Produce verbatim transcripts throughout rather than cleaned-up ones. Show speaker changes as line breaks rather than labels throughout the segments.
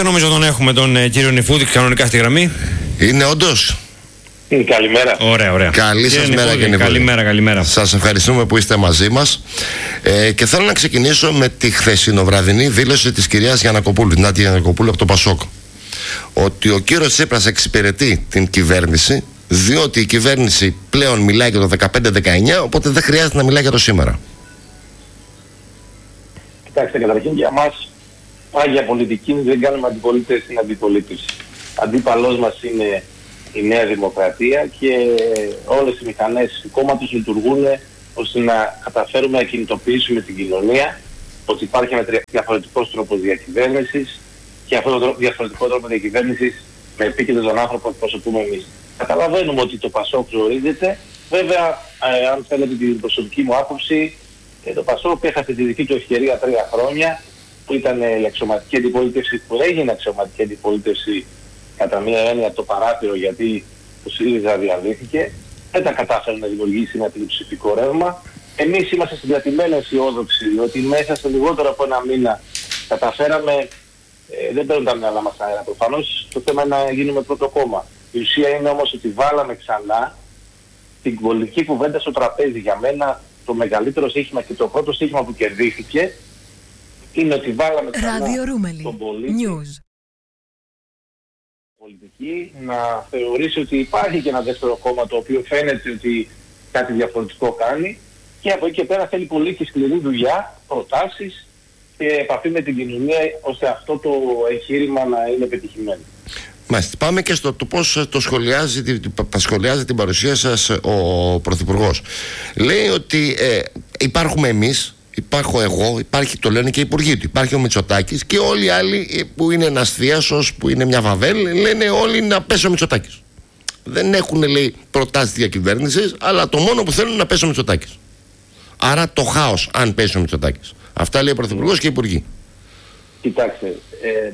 Ορίστε, νομίζω τον έχουμε τον ε, κύριο Νηφούδη κανονικά στη γραμμή.
Είναι όντως.
Καλημέρα.
Ωραία, ωραία.
Καλή σας μέρα, κύριε Νηφούδη.
Καλημέρα, καλημέρα.
Σας ευχαριστούμε που είστε μαζί μας. Ε, και θέλω να ξεκινήσω με τη χθεσινοβραδινή δήλωση της κυρίας Γιαννακοπούλου, την Νάτια Γιαννακοπούλου από το Πασόκ. Ότι ο κύριος Τσίπρας εξυπηρετεί την κυβέρνηση, διότι η κυβέρνηση πλέον μιλάει για το δεκαπέντε δεκαεννιά, οπότε δεν χρειάζεται να μιλάει για το σήμερα.
Κοιτάξτε, καταρχήν για μας, πάγια πολιτική, δεν κάνουμε αντιπολίτευση στην αντιπολίτευση. Αντίπαλός μας είναι η Νέα Δημοκρατία και όλες οι μηχανές του κόμματος λειτουργούν ώστε να καταφέρουμε να κινητοποιήσουμε την κοινωνία, ότι υπάρχει ένα διαφορετικός τρόπος διακυβέρνησης και αυτό το διαφορετικό τρόπο διακυβέρνησης με επίκεντρο τον άνθρωπο που προσωπούμε εμείς. Καταλαβαίνουμε ότι το Πασόκ γνωρίζεται. Βέβαια, ε, αν θέλετε την προσωπική μου άποψη, ε, το Πασόκ έχασε τη δική του ευκαιρία τρία χρόνια, που ήταν ε, η αξιωματική αντιπολίτευση, που έγινε αξιωματική αντιπολίτευση κατά μία έννοια το παράθυρο, γιατί ο ΣΥΡΙΖΑ διαλύθηκε. Δεν τα κατάφερε να δημιουργήσει ένα πλειοψηφικό ρεύμα. Εμείς είμαστε συγκρατημένοι αισιόδοξοι ότι μέσα σε λιγότερο από ένα μήνα καταφέραμε. Ε, δεν παίρνουν τα μυαλά μας αέρα. Προφανώς το θέμα είναι να γίνουμε πρώτο κόμμα. Η ουσία είναι όμως ότι βάλαμε ξανά την πολιτική κουβέντα στο τραπέζι. Για μένα το μεγαλύτερο στοίχημα και το πρώτο στοίχημα που κερδίθηκε είναι ότι βάλαμε ξανά τον πολίτη, News. πολιτική να θεωρήσει ότι υπάρχει και ένα δεύτερο κόμμα το οποίο φαίνεται ότι κάτι διαφορετικό κάνει, και από εκεί και πέρα θέλει πολύ και σκληρή δουλειά, προτάσεις και επαφή με την κοινωνία ώστε αυτό το εγχείρημα να είναι πετυχημένο.
Μάλιστα. Πάμε και στο το πώς το σχολιάζει, σχολιάζει την παρουσία σας ο Πρωθυπουργός. Λέει ότι ε, υπάρχουμε εμείς, υπάρχω εγώ, υπάρχει, το λένε και οι υπουργοί του, υπάρχει ο Μητσοτάκης και όλοι οι άλλοι που είναι ένας θίασος, που είναι μια βαβέλ, λένε όλοι να πέσει ο Μητσοτάκης. Δεν έχουν, λέει, προτάσεις διακυβέρνησης, αλλά το μόνο που θέλουν είναι να πέσει ο Μητσοτάκης. Άρα το χάος αν πέσει ο Μητσοτάκης. Αυτά λέει ο Πρωθυπουργός και οι υπουργοί.
Κοιτάξτε, ε,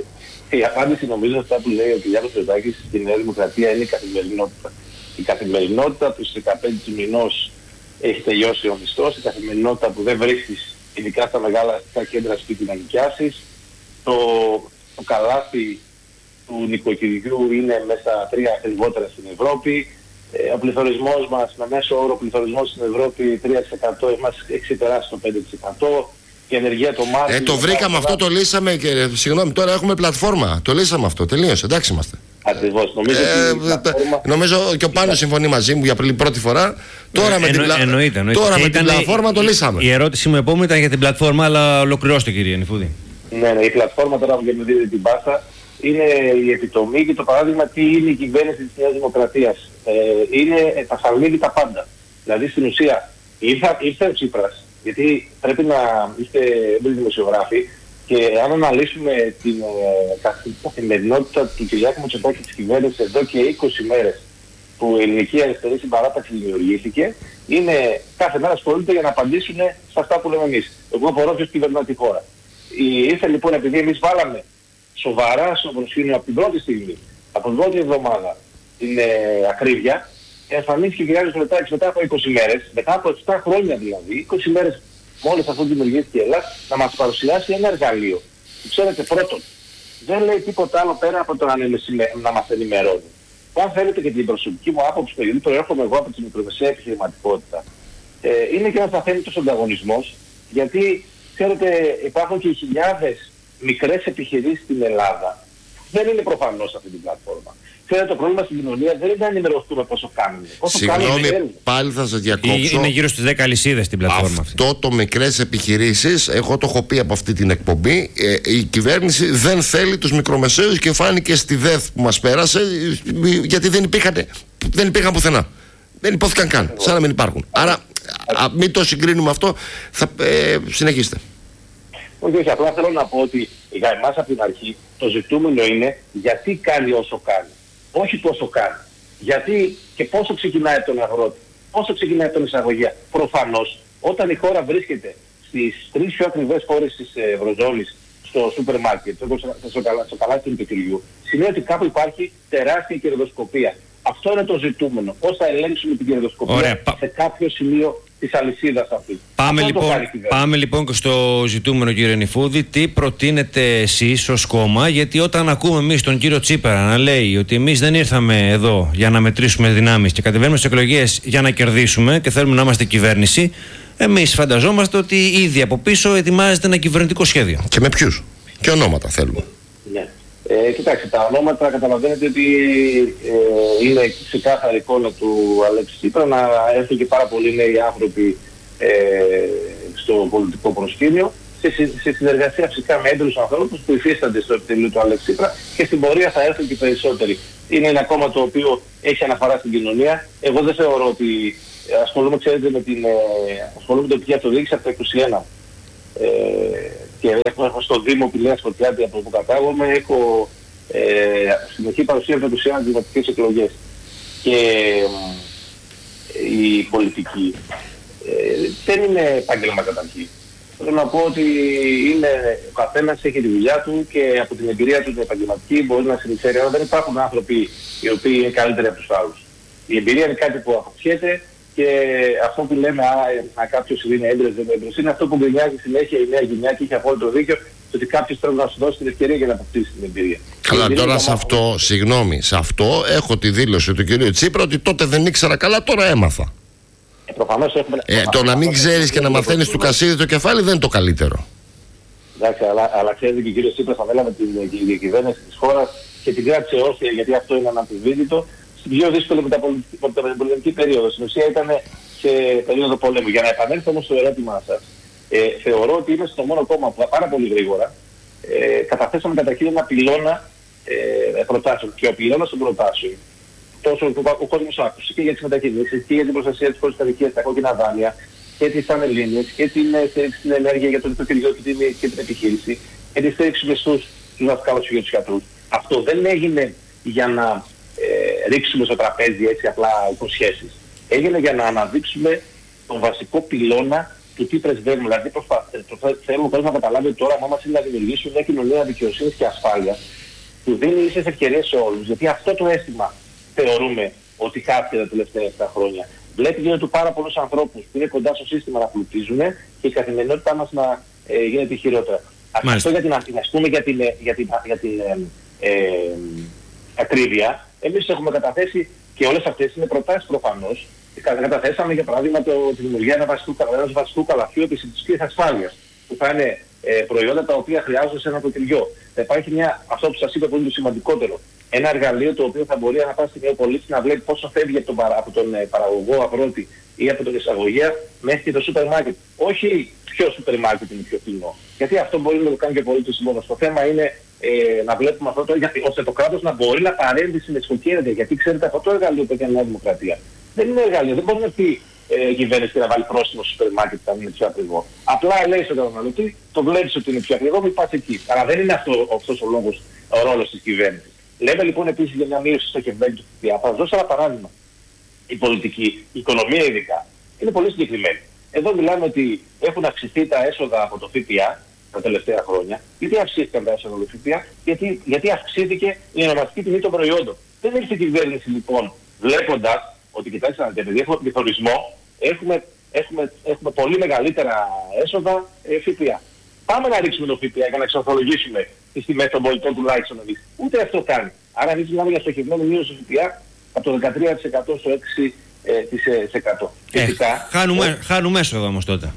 η απάντηση νομίζω αυτά που λέει ο κ. Μητσοτάκης στη Νέα Δημοκρατία είναι η καθημερινότητα. Η καθημερινότητα που στις δεκαπέντε του μηνός έχει τελειώσει ο μισθός, η καθημερινότητα που δεν βρίσκεις ειδικά στα μεγάλα αστικά κέντρα σπίτι να νοικιάσεις, το, το καλάθι του νοικοκυριού είναι μέσα τρία ακριβότερα στην Ευρώπη, ε, ο πληθωρισμός μας, με μέσο όρο πληθωρισμός στην Ευρώπη τρία τοις εκατό, μας έχει ξεπεράσει το πέντε τοις εκατό. Η ενεργεία το Μάρτιο.
Ε, το βρήκαμε αυτό, το λύσαμε και συγγνώμη, τώρα έχουμε πλατφόρμα. Το λύσαμε αυτό, τελείωσε, εντάξει είμαστε.
Ακριβώς. Νομίζω, ε, πλατφόρμα...
νομίζω και ο Πάνος συμφωνεί μαζί μου για πρώτη φορά. Τώρα, ε, με, εννο, την, πλα... εννοείται, εννοείται. Τώρα με την πλατφόρμα η, το λύσαμε.
Η ερώτηση μου επόμενη ήταν για την πλατφόρμα, αλλά ολοκληρώστε, κύριε Νηφούδη.
Ναι, ναι, η πλατφόρμα τώρα που μου δίνετε την πάσα είναι η επιτομή και το παράδειγμα τι είναι η κυβέρνηση της Νέας Δημοκρατίας. Ε, είναι τα σαλίδι τα πάντα. Δηλαδή στην ουσία ήρθε, ήρθε ο Τσίπρας. Γιατί πρέπει να είστε έμπειροι δημοσιογράφοι και αν αναλύσουμε την ε, καθημερινότητα του Κυριάκου Μητσοτάκη της κυβέρνησης εδώ και είκοσι μέρες που η ελληνική αριστερή συμπαράταξη δημιουργήθηκε, είναι κάθε μέρα ασχολούνται για να απαντήσουν σε αυτά που λέμε εμείς. Εγώ απορώ ποιος κυβερνά τη χώρα. Ήρθε λοιπόν, επειδή εμείς βάλαμε σοβαρά στο προσκήνιο από την πρώτη στιγμή, από την πρώτη εβδομάδα, την ε, ακρίβεια, εμφανίστηκε ο κ. Μητσοτάκης μετά από είκοσι μέρες, μετά από επτά χρόνια δηλαδή, είκοσι μέρες μόλις αφού δημιουργήθηκε η Ελλάδα, να μας παρουσιάσει ένα εργαλείο. Ξέρετε, πρώτον, δεν λέει τίποτα άλλο πέρα από το να, να μας ενημερώνει. Αν θέλετε και την προσωπική μου άποψη, γιατί προέρχομαι εγώ από τη μικρομεσαία επιχειρηματικότητα, ε, είναι και ένας αθέμητος ανταγωνισμός, γιατί ξέρετε, υπάρχουν και χιλιάδες μικρές επιχειρήσεις στην Ελλάδα. Δεν είναι προφανώς αυτή την πλατφόρμα. Ξέρετε, το πρόβλημα στην κοινωνία δεν είναι να ενημερωθούμε πόσο κάνουμε.
Συγγνώμη, πάλι θα σας διακόψω.
Είναι γύρω στις δέκα αλυσίδες την πλατφόρμα αυτή.
Αυτό το μικρές επιχειρήσεις, εγώ το έχω πει από αυτή την εκπομπή, ε, η κυβέρνηση δεν θέλει τους μικρομεσαίους και φάνηκε στη ΔΕΘ που μας πέρασε, γιατί δεν υπήρχαν, δεν υπήρχαν πουθενά. Δεν υπόθηκαν καν, σαν να μην υπάρχουν. Άρα, α, μην το συγκρίνουμε αυτό, θα ε, συνεχίστε.
Όχι, όχι, απλά θέλω να πω ότι για εμάς από την αρχή το ζητούμενο είναι γιατί κάνει όσο κάνει. Όχι πόσο κάνει. Γιατί και πόσο ξεκινάει τον αγρότη, πόσο ξεκινάει τον εισαγωγέα. Προφανώς, όταν η χώρα βρίσκεται στις τρεις πιο ακριβές χώρες της Ευρωζώνης, στο σούπερ μάρκετ, στο καλάθι του νοικοκυριού, σημαίνει ότι κάπου υπάρχει τεράστια κερδοσκοπία. Αυτό είναι το ζητούμενο. Πώς θα ελέγξουμε την κερδοσκοπία Ωραία. σε κάποιο σημείο της αλυσίδας αυτής.
Πάμε λοιπόν, πάμε λοιπόν και στο ζητούμενο, κύριε Νηφούδη. Τι προτείνετε εσείς ως κόμμα? Γιατί όταν ακούμε εμείς τον κύριο Τσίπρα να λέει ότι εμείς δεν ήρθαμε εδώ για να μετρήσουμε δυνάμεις και κατεβαίνουμε στις εκλογές για να κερδίσουμε και θέλουμε να είμαστε κυβέρνηση, εμείς φανταζόμαστε ότι ήδη από πίσω ετοιμάζεται ένα κυβερνητικό σχέδιο.
Και με ποιους? Και ονόματα θέλουμε.
Ναι. Ε, κοιτάξτε, τα ονόματα καταλαβαίνετε ότι ε, είναι ξεκάθαρη εικόνα του Αλέξη Τσίπρα να έρθουν και πάρα πολλοί νέοι άνθρωποι ε, στο πολιτικό προσκήνιο σε, σε συνεργασία φυσικά με έντονους ανθρώπους που υφίστανται στο επιτελείο του Αλέξη Τσίπρα και στην πορεία θα έρθουν και περισσότεροι. Είναι ένα κόμμα το οποίο έχει αναφορά στην κοινωνία. Εγώ δεν θεωρώ ότι ασχολούμαι, ξέρετε, με την ε, ασχολούμαι με την αυτοδιοίκηση από το είκοσι ένα. Ε, και έχω, έχω στο Δήμο Πηλαίας Φωτιάτη από όπου κατάγομαι, έχω ε, συνεχή παρουσία από το είκοσι ένα δημοτικές εκλογές. Και ε, η πολιτική ε, δεν είναι επάγγελμα καταρχήν. Θέλω να πω ότι είναι, ο καθένας έχει τη δουλειά του και από την εμπειρία του την επαγγελματική μπορεί να συνεισφέρει. Αλλά δεν υπάρχουν άνθρωποι οι οποίοι είναι καλύτεροι από τους άλλους. Η εμπειρία είναι κάτι που αποκτιέται. Και αυτό που λέμε, αν κάποιος είναι έμπειρος δεν είναι έμπειρος, είναι αυτό που γκρινιάζει συνέχεια η νέα γενιά και έχει απόλυτο δίκιο, ότι κάποιος πρέπει να σου δώσει την ευκαιρία για να αποκτήσει την εμπειρία.
Καλά, τώρα σε αυτό, συγγνώμη, σε αυτό έχω τη δήλωση του κυρίου Τσίπρα ότι τότε δεν ήξερα καλά, τώρα έμαθα.
Ε, προφανώς έχουμε...
Ε, το να μην ξέρεις και να μαθαίνεις του Κασίδη το κεφάλι δεν είναι το καλύτερο.
Εντάξει, αλλά, αλλά ξέρετε και ο κύριος Τσίπρας ανέλαβε την διακυβέρνηση της χώρας και την κράτησε όρθια, γιατί αυτό είναι αναμφισβήτητο, στην πιο δύσκολη μεταπολιτική περίοδο. Στην ουσία ήταν σε περίοδο πολέμου. Για να επανέλθω όμως στο ερώτημά σας, ε, θεωρώ ότι είμαστε το μόνο κόμμα που πάρα πολύ γρήγορα ε, καταθέσαμε καταρχήν ένα πυλώνα ε, προτάσεων. Και ο πυλώνας των προτάσεων, τόσο ο κόσμος άκουσε και για τις μετακινήσεις και για την προστασία της χώρας κατοικίας, τα κόκκινα δάνεια και τις ανελλήνιες και την στήριξη στην ενέργεια για το νοικοκυριό και την, και την επιχείρηση και τη στήριξη μισθούς στους δασκάλους και για τους γιατρούς. Αυτό δεν έγινε για να Ε, ρίξουμε στο τραπέζι έτσι απλά υποσχέσεις. Έγινε για να αναδείξουμε τον βασικό πυλώνα του τι πρεσβεύουμε. Δηλαδή προσπα... θέλουμε πρώτα να καταλάβει ότι τώρα μας είναι να δημιουργήσουμε μια κοινωνία δικαιοσύνης και ασφάλειας που δίνει ίσες ευκαιρίες σε όλους. Γιατί αυτό το αίσθημα θεωρούμε ότι χάθηκε τα τελευταία επτά χρόνια. Βλέπει γίνεται πάρα πολλούς ανθρώπους που είναι κοντά στο σύστημα να πλουτίζουν και η καθημερινότητά μας να ε, γίνεται χειρότερα. Αυτό για την, ας πούμε, για την, για την, για την ε, ε, ακρίβεια. Εμείς έχουμε καταθέσει και όλες αυτές είναι προτάσεις προφανώς. Καταθέσαμε για παράδειγμα το, τη δημιουργία ενός βασικού, ενός βασικού καλαθιού επιστημιστικής ασφάλειας, που θα είναι ε, προϊόντα τα οποία χρειάζονται σε ένα νοικοκυριό. Θα υπάρχει μια, αυτό που σας είπα που είναι το σημαντικότερο, ένα εργαλείο το οποίο θα μπορεί να πάει στην πολίτη να βλέπει πόσο φεύγει από τον, από τον ε, παραγωγό αγρότη ή από τον εισαγωγέα μέχρι και το σούπερ μάρκετ. Όχι ποιο σούπερ μάρκετ είναι πιο φθηνό. Γιατί αυτό μπορεί να το κάνει και ο πολίτης μόνος. Το θέμα είναι ε, να βλέπουμε αυτό το, γιατί, ώστε το κράτος να μπορεί να παρέμβει συνεξοκέρδια. Γιατί ξέρετε αυτό το εργαλείο που έκανε η Νέα Δημοκρατία δεν είναι εργαλείο. Δεν μπορεί να πει ε, η κυβέρνηση να βάλει πρόστιμο στο σούπερ μάρκετ αν είναι πιο ακριβό. Απλά λέει στον καταναλωτή, το βλέπεις ότι είναι πιο ακριβό, μην πας εκεί. Αλλά δεν είναι αυτό, αυτός ο λόγος, ο ρόλος της κυβέρνησης. Λέμε λοιπόν επίσης για μια μείωση στο κεφάλι του ΦΠΑ. Θα σας δώσω ένα παράδειγμα. Η πολιτική, η οικονομία ειδικά, είναι πολύ συγκεκριμένη. Εδώ μιλάμε ότι έχουν αυξηθεί τα έσοδα από το ΦΠΑ τα τελευταία χρόνια. Γιατί αυξήθηκαν τα έσοδα από το ΦΠΑ, γιατί, γιατί αυξήθηκε η ονομαστική τιμή των προϊόντων. Δεν ήρθε η κυβέρνηση λοιπόν βλέποντας ότι, κοιτάξτε, επειδή έχουμε πληθωρισμό, έχουμε, έχουμε, έχουμε πολύ μεγαλύτερα έσοδα ε, ΦΠΑ. Πάμε να ρίξουμε το ΦΠΑ για να εξορθολογήσουμε τις τιμές των πολιτών τουλάχιστον εμείς. Ούτε αυτό κάνει. Άρα εμείς μιλάμε για στοχευμένη μείωση του ΦΠΑ από το δεκατρία τοις εκατό στο έξι τοις εκατό.
Ε, χάνουμε, ε, χάνουμε έσοδα όμως τότε.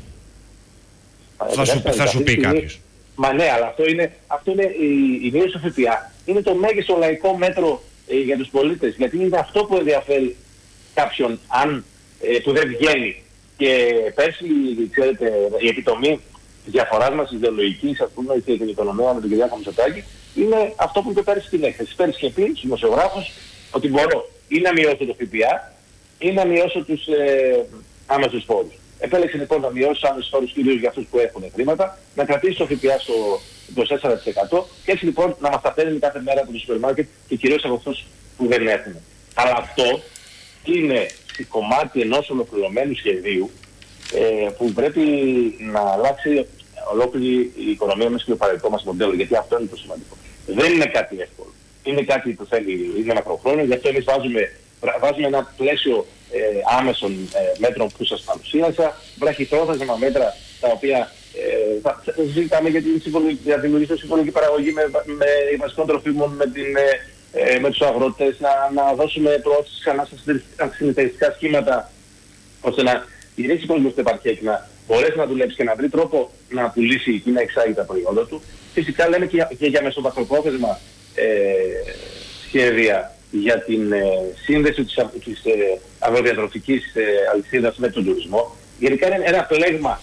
Ε, θα, σου, θα σου πει κάποιος.
Μα ναι, αλλά αυτό είναι, αυτό είναι η, η μείωση του ΦΠΑ. Είναι το μέγιστο λαϊκό μέτρο ε, για τους πολίτες. Γιατί είναι αυτό που ενδιαφέρει κάποιον αν, ε, που δεν βγαίνει. Και πέρσι, ξέρετε, η επιτομή της διαφοράς μας ιδεολογικής, ας πούμε, και την οικονομία με τον κ. Μητσοτάκη, είναι αυτό που είπε πέρσι στην έκθεση. Πέρσι είχε πει στους δημοσιογράφους ότι μπορώ ή να μειώσω το ΦΠΑ ή να μειώσω τους ε, άμεσους φόρους. Επέλεξε λοιπόν να μειώσει τους άμεσους φόρους κυρίως για αυτούς που έχουν χρήματα, να κρατήσει το ΦΠΑ στο είκοσι τέσσερα τοις εκατό και έτσι λοιπόν να μας τα παίρνει κάθε μέρα από το σούπερ μάρκετ και κυρίως από αυτούς που δεν έχουν. Αλλά αυτό είναι κομμάτι ενός ολοκληρωμένου σχεδίου ε, που πρέπει να αλλάξει ολόκληρη η οικονομία μας και το παρελθόν μας μοντέλο, γιατί αυτό είναι το σημαντικό. Δεν είναι κάτι εύκολο. Είναι κάτι που θέλει, είναι μακροχρόνιο, γι' αυτό εμείς βάζουμε, βάζουμε ένα πλαίσιο ε, άμεσων ε, μέτρων που σας παρουσίασα, βραχυπρόθεσμα μέτρα τα οποία ε, θα, θα συζητάμε για την, για την λογιστική συμφωνική παραγωγή με, με βασικών τροφίμων, με, την, ε, με τους αγρότες, να, να δώσουμε προώθηση ξανά στα συνεταιριστικά σχήματα, ώστε να γυρίσει κόσμο στο επαρχία και να μπορέσει να δουλέψει και να βρει τρόπο να πουλήσει ή να εξάγει τα προϊόντα του. Φυσικά λέμε και για, και για μεσοβαθροπρόθεσμα ε, σχέδια για την ε, σύνδεση της, της ε, αγροδιατροφικής ε, αλυσίδας με τον τουρισμό. Γενικά είναι ένα πλέγμα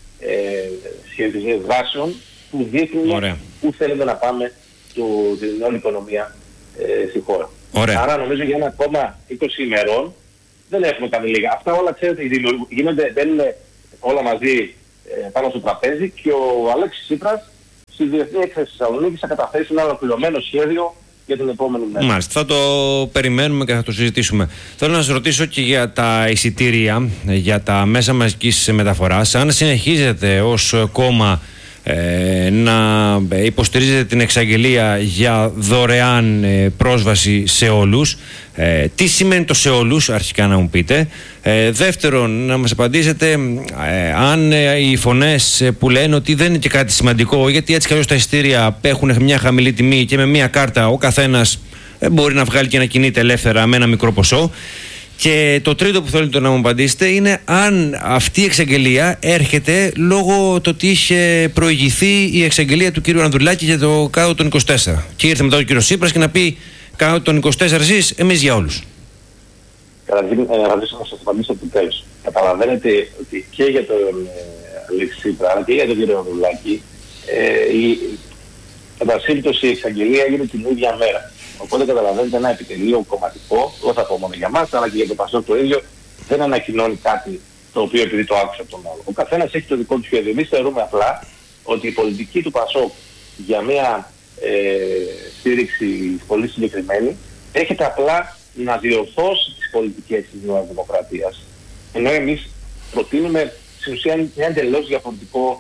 ε, δράσεων που δείχνουν πού θέλουμε να πάμε το, την όλη οικονομία ε, στη χώρα.
Ωραία.
Άρα νομίζω για ένα ακόμα είκοσι ημερών δεν έχουμε κάνει λίγα. Αυτά όλα ξέρετε γίνονται, μπαίνουν όλα μαζί ε, πάνω στο τραπέζι και ο Αλέξης Τσίπρας στη Διεθνή Έκθεση Θεσσαλονίκης θα καταθέσει ένα ολοκληρωμένο σχέδιο για την επόμενη μέρα.
Μάλιστα, θα το περιμένουμε και θα το συζητήσουμε. Θέλω να σας ρωτήσω και για τα εισιτήρια, για τα μέσα μαζικής μεταφοράς. Αν συνεχίζετε ως κόμμα ε, να υποστηρίζετε την εξαγγελία για δωρεάν ε, πρόσβαση σε όλους, ε, τι σημαίνει το σε όλους, αρχικά να μου πείτε. Ε, δεύτερον, να μας απαντήσετε ε, αν ε, οι φωνές που λένε ότι δεν είναι και κάτι σημαντικό, γιατί έτσι κι αλλιώς τα εισιτήρια έχουν μια χαμηλή τιμή και με μια κάρτα ο καθένας ε, μπορεί να βγάλει και να κινείται ελεύθερα με ένα μικρό ποσό. Και το τρίτο που θέλετε να μου απαντήσετε είναι αν αυτή η εξαγγελία έρχεται λόγω το ότι είχε προηγηθεί η εξαγγελία του κύριου Ανδρουλάκη για το κάδο των είκοσι τέσσερα. Και ήρθε μετά ο κύριος Τσίπρας και να πει κάδο των είκοσι τέσσερα εσείς, εμείς για όλους.
Καταρχήν, να σας απαντήσω από το τέλος. Καταλαβαίνετε ότι και για τον Αλέξη Τσίπρα, αλλά και για τον κύριο Ανδρουλάκη, ε, η κατά σύμπτωση η εξαγγελία έγινε την ίδια μέρα. Οπότε καταλαβαίνετε ένα επιτελείο κομματικό, δεν θα πω μόνο για μας, αλλά και για το Πασόκ το ίδιο, δεν ανακοινώνει κάτι το οποίο επειδή το άκουσα από τον άλλο. Ο καθένας έχει το δικό του σχέδιο. Εμείς θεωρούμε απλά ότι η πολιτική του Πασόκ για μια ε, στήριξη πολύ συγκεκριμένη έρχεται απλά να διορθώσει τις πολιτικές της Νέας Δημοκρατίας. Ενώ εμείς προτείνουμε στην ουσία ένα εντελώς διαφορετικό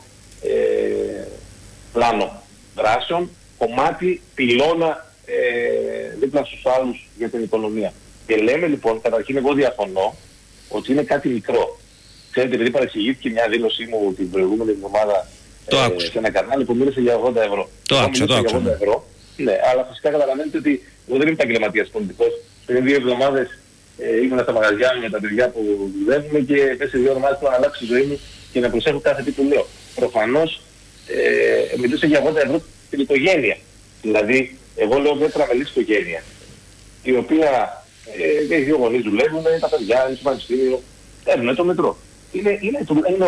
ε, πλάνο δράσεων, κομμάτι, πυλώνα Ε, δίπλα στους άλλους για την οικονομία. Και λέμε λοιπόν, καταρχήν εγώ διαφωνώ ότι είναι κάτι μικρό. Ξέρετε, επειδή παρεξηγήθηκε μια δήλωσή μου την προηγούμενη εβδομάδα ε, σε ένα κανάλι που μίλησε για ογδόντα ευρώ.
Το άκουσα, το άκουσα.
Ευρώ. Ναι, αλλά φυσικά καταλαβαίνετε ότι εγώ δεν είμαι επαγγελματίας πολιτικός. Πριν δύο εβδομάδες ε, ήμουν στα μαγαζιά με τα παιδιά που δουλεύουμε και μέσα σε δύο εβδομάδες που να αλλάξει η ζωή μου και να προσέχω κάθε τι που λέω. Προφανώς ε, μιλούσε για ογδόντα ευρώ την οικογένεια. Δηλαδή, εγώ λέω μια τραμελής οικογένεια, η οποία ε, οι δύο γονείς δουλεύουν, τα παιδιά είναι στο πανεπιστήμιο, έρνουν το μετρό. Είναι, είναι, είναι